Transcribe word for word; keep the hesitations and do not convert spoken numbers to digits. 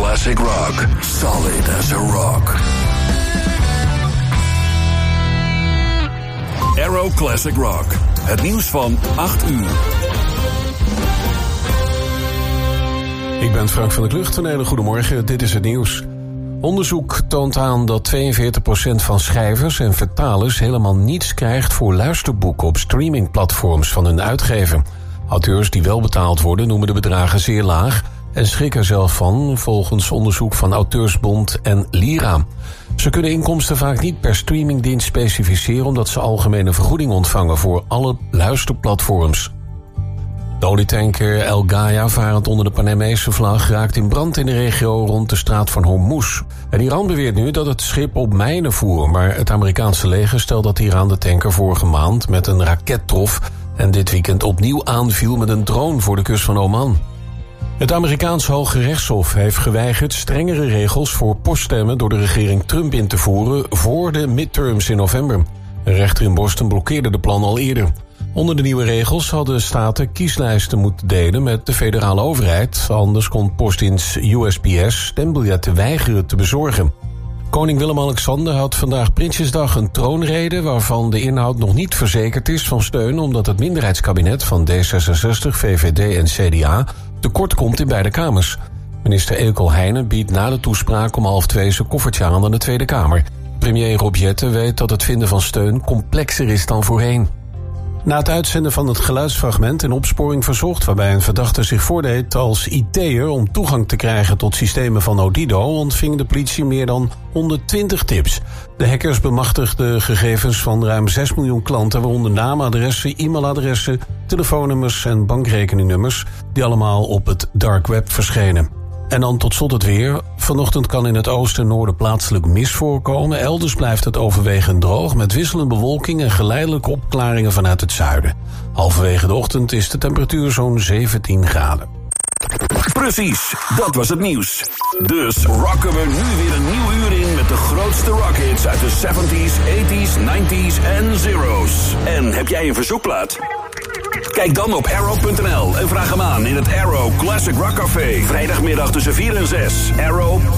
classic rock. Solid as a rock. Arrow Classic Rock. Het nieuws van acht uur. Ik ben Frank van der Klucht. Een hele goede morgen. Dit is het nieuws. Onderzoek toont aan dat tweeënveertig procent van schrijvers en vertalers helemaal niets krijgt voor luisterboeken op streamingplatforms van hun uitgever. Auteurs die wel betaald worden noemen de bedragen zeer laag en schrikken er zelf van, volgens onderzoek van Auteursbond en Lira. Ze kunnen inkomsten vaak niet per streamingdienst specificeren omdat ze algemene vergoeding ontvangen voor alle luisterplatforms. De olietanker El Gaia, varend onder de Panamese vlag, raakt in brand in de regio rond de straat van Hormuz. En Iran beweert nu dat het schip op mijnen voer, maar het Amerikaanse leger stelt dat Iran de tanker vorige maand met een raket trof en dit weekend opnieuw aanviel met een drone voor de kust van Oman. Het Amerikaanse Hoge Rechtshof heeft geweigerd strengere regels voor poststemmen door de regering Trump in te voeren voor de midterms in november. Een rechter in Boston blokkeerde de plan al eerder. Onder de nieuwe regels hadden staten kieslijsten moeten delen met de federale overheid, anders kon postdienst U S P S stembiljetten weigeren te bezorgen. Koning Willem-Alexander had vandaag Prinsjesdag een troonrede waarvan de inhoud nog niet verzekerd is van steun omdat het minderheidskabinet van D zesenzestig, V V D en C D A tekort komt in beide kamers. Minister Eelco Heijnen biedt na de toespraak om half twee zijn koffertje aan aan de Tweede Kamer. Premier Rob Jetten weet dat het vinden van steun complexer is dan voorheen. Na het uitzenden van het geluidsfragment in Opsporing Verzocht, waarbij een verdachte zich voordeed als I T'er om toegang te krijgen tot systemen van Odido, ontving de politie meer dan honderdtwintig tips. De hackers bemachtigden gegevens van ruim zes miljoen klanten, waaronder namen, adressen, e-mailadressen, telefoonnummers en bankrekeningnummers, die allemaal op het dark web verschenen. En dan tot slot het weer. Vanochtend kan in het oosten en noorden plaatselijk mist voorkomen. Elders blijft het overwegend droog met wisselende bewolking en geleidelijke opklaringen vanuit het zuiden. Halverwege de ochtend is de temperatuur zo'n zeventien graden. Precies, dat was het nieuws. Dus rocken we nu weer een nieuw uur in met de grootste rockhits uit de zeventies, tachtiger, negentiger en zero's. En heb jij een verzoekplaat? Kijk dan op arrow punt n l en vraag hem aan in het Arrow Classic Rock Café. Vrijdagmiddag tussen vier en zes. Arrow